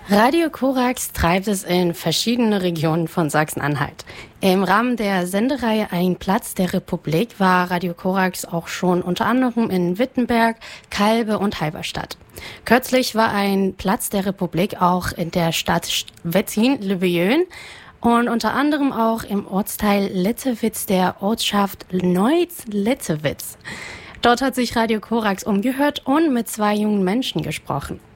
Radio Korax treibt es in verschiedene Regionen von Sachsen-Anhalt. Im Rahmen der Sendereihe Ein Platz der Republik war Radio Korax auch schon unter anderem in Wittenberg, Calbe und Halberstadt. Kürzlich war Ein Platz der Republik auch in der Stadt Wettin-Löbejön und unter anderem auch im Ortsteil Lettewitz der Ortschaft Neutz-Lettewitz. Dort hat sich Radio Korax umgehört und mit 2 jungen Menschen gesprochen.